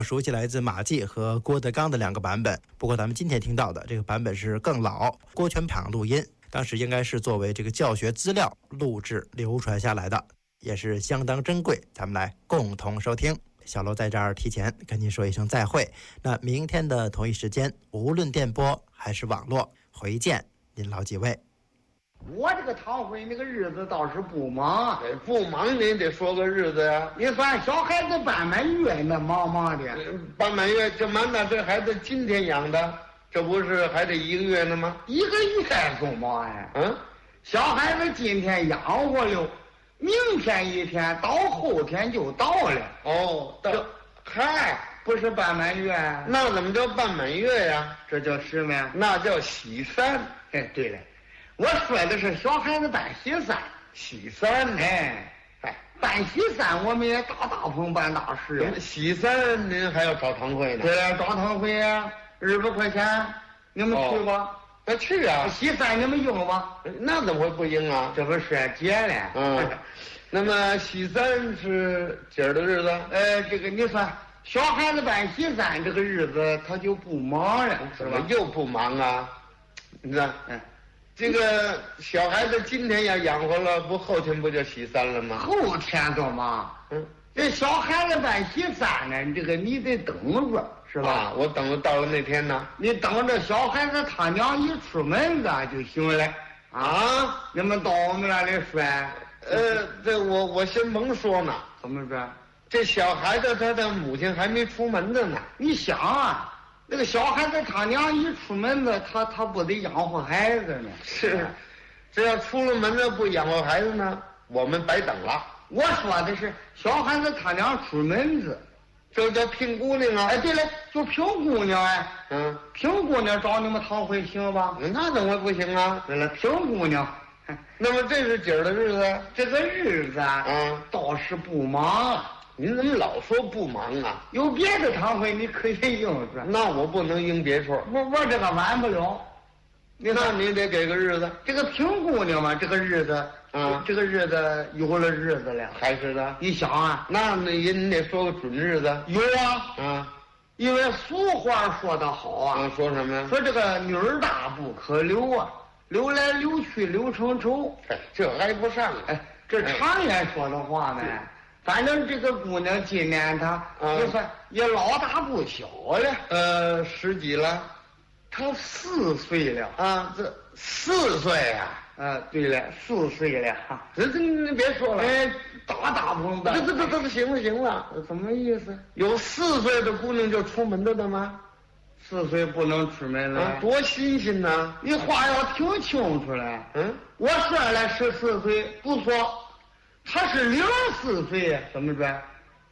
熟悉来自马季和郭德纲的2个版本，不过咱们今天听到的这个版本是更老，郭全场录音，当时应该是作为这个教学资料录制流传下来的，也是相当珍贵。咱们来共同收听。小楼在这儿提前跟您说一声再会，那明天的同一时间，无论电波还是网络，回见您老几位。 我这个堂会那个日子倒是不忙， 不忙你得说个日子呀。 你算小孩子办满月那忙的， 办满月这满哪？这孩子今天养的，这不是还得1个月呢吗 ？1个月多忙呀！小孩子今天养活了，明天1天到后天就到了。 哦，到，嗨， 不是办满月， 那怎么叫办满月呀？ 这叫什么呀？ 那叫喜三。 对了。我说的是小孩子办喜三， 喜三， 办喜三我们也大风办大事啊。 喜三您还要找堂会呢？ 对了，找堂会啊，200块钱，你们去吧？ 去啊。 喜三你们应吧？ 那怎么会不应啊？ 这不是节了。 那么喜三是几儿的日子？ 这个你说小孩子办喜三这个日子他就不忙了，是吧？ 又不忙啊？你看，这个小孩子今天要养活了，不后天不就喜三了吗？ 后天多忙。这小孩子办喜三呢，这个你得等着，是吧？ 我等着到了那天呢， 你等着小孩子他娘一出门子就行了。你们到我们那里说。 这我先甭说呢。 怎么说？ 这小孩子他的母亲还没出门子呢。 你想啊，那个小孩子他娘一出门子，他不得养活孩子呢？ 是，这要出了门子不养活孩子呢，我们白等了。 我说的是小孩子他娘出门子， 这叫聘姑娘啊。 对了，就聘姑娘。聘姑娘找你们堂会行吧？ 那怎么会不行啊？ 对了，聘姑娘。 那么这是几儿的日子？ 这个日子倒是不忙。 您怎么老说不忙啊？ 有别的堂会你可以应着。 那我不能应别处。 我这个晚不了。 那你得给个日子。 这个聘姑娘嘛，这个日子这个日子有了日子了。 还是的。 你想啊， 那你得说个准日子。 有啊。因为俗话说得好啊。 说什么呀？ 说这个女儿大不可留啊，留来留去留成仇。 这挨不上。 这常言说的话呢。反正这个姑娘今年她就算也老大不小了。 10几了。 她4岁了这4岁呀。 对了，4岁了。 这你别说了。 大风的。 这行了。 什么意思？ 有4岁的姑娘就出门的吗 ？4岁不能出门了。 多新鲜呢！ 你话要听清楚了。我说了14岁不错，他是04岁，怎么着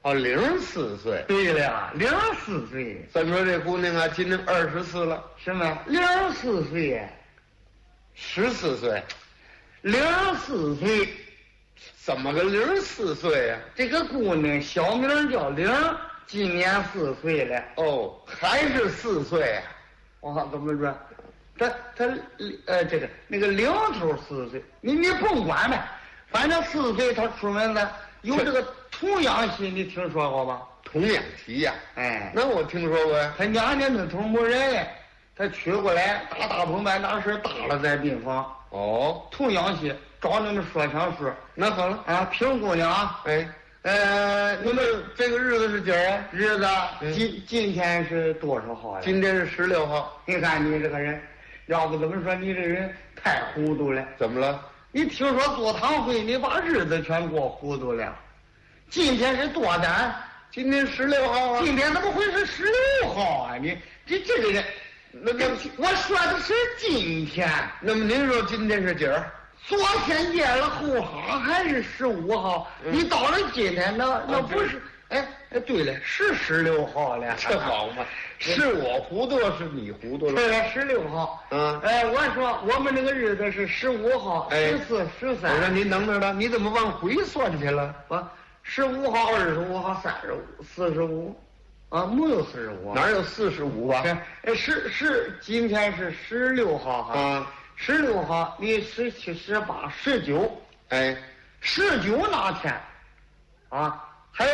？04岁。 对了，04岁。 咱说这姑娘啊，今年24了。 什么？04岁 ？14岁。 04岁。 怎么个04岁呀？ 这个姑娘小名叫玲，今年4岁了。 还是4岁啊？ 怎么说？他这个那个零头4岁，你甭管呗，反正4岁他出门了。有这个童养媳，你听说过吧？ 童养媳呀？那我听说过呀。 他娘家那头没人了，他娶过来，大风办大事，大了在病房。童养媳找你们说相书。 那好了聘姑娘。 你们这个日子是几儿啊？ 日子今天是多少号呀？ 今天是16号。 你看你这个人，要不怎么说你这人太糊涂了？ 怎么了？ 你听说做堂会，你把日子全过糊涂了。今天是多少？ 今天16号啊。 今天怎么会是16号啊？你这个人，我说的是今天。 那么您说今天是几儿？ 昨天验了后号还是15号？你到了今天那不是？对了，是16号了。 这好嘛？是我糊涂，是你糊涂了？ 对了，16号。我说我们这个日子是15号、14、13。 我说您等着了，你怎么往回算去了 ？15号、25号、35、45。没有45。 哪有45啊？ 今天是16号哈。16号，你17、18、19。19那天，